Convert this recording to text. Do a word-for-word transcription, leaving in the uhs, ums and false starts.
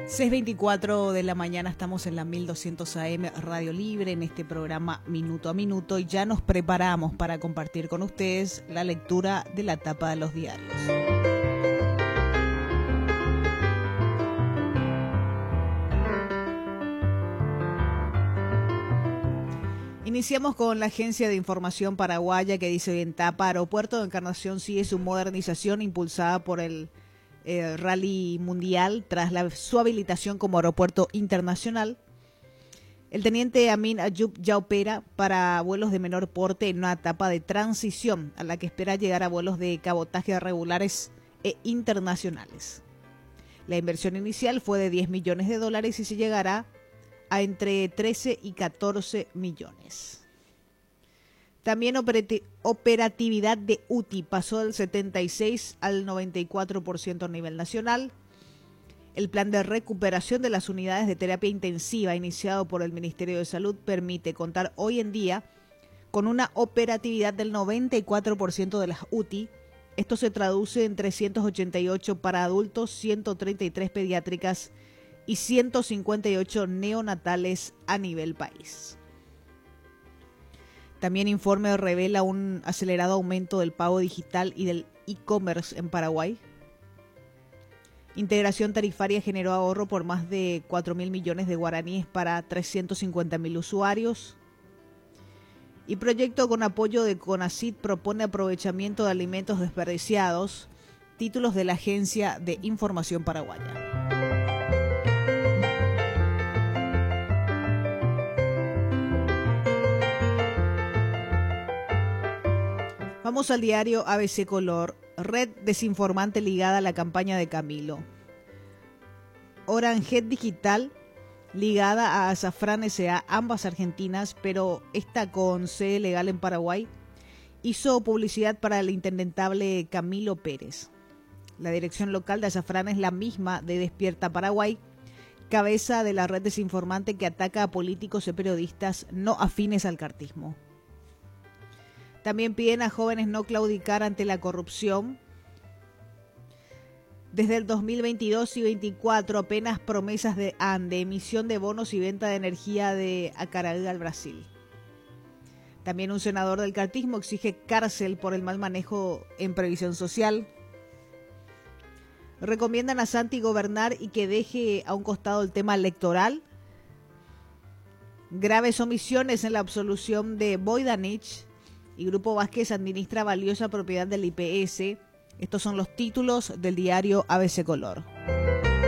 seis veinticuatro de la mañana, estamos en la mil doscientos A M Radio Libre en este programa Minuto a Minuto y ya nos preparamos para compartir con ustedes la lectura de la tapa de los diarios. Iniciamos con la Agencia de Información Paraguaya que dice hoy en tapa: Aeropuerto de Encarnación sigue su modernización impulsada por el eh, Rally Mundial tras la, su habilitación como aeropuerto internacional. El teniente Amin Ayub ya opera para vuelos de menor porte en una etapa de transición a la que espera llegar a vuelos de cabotaje regulares e internacionales. La inversión inicial fue de diez millones de dólares y se llegará a entre trece y catorce millones. También operati- operatividad de U T I pasó del setenta y seis al noventa y cuatro por ciento a nivel nacional. El plan de recuperación de las unidades de terapia intensiva iniciado por el Ministerio de Salud permite contar hoy en día con una operatividad del noventa y cuatro por ciento de las U T I. Esto se traduce en trescientos ochenta y ocho para adultos, ciento treinta y tres pediátricas y ciento cincuenta y ocho neonatales a nivel país. También informe revela un acelerado aumento del pago digital y del e-commerce en Paraguay. Integración tarifaria generó ahorro por más de cuatro mil millones de guaraníes para trescientos cincuenta mil usuarios. Y proyecto con apoyo de CONACYT propone aprovechamiento de alimentos desperdiciados. Títulos de la Agencia de Información Paraguaya. Vamos al diario A B C Color. Red desinformante ligada a la campaña de Camilo. Oranjet Digital ligada a Azafrán S A, ambas argentinas, pero esta con sede legal en Paraguay, hizo publicidad para el intendentable Camilo Pérez. La dirección local de Azafrán es la misma de Despierta Paraguay, cabeza de la red desinformante que ataca a políticos y periodistas no afines al cartismo. También piden a jóvenes no claudicar ante la corrupción. Desde el dos mil veintidós y veinticuatro apenas promesas de A N de emisión de bonos y venta de energía de Acaragua al Brasil. También un senador del cartismo exige cárcel por el mal manejo en previsión social. Recomiendan a Santi gobernar y que deje a un costado el tema electoral. Graves omisiones en la absolución de Boydanich. Y Grupo Vázquez administra valiosa propiedad del I P S. Estos son los títulos del diario A B C Color.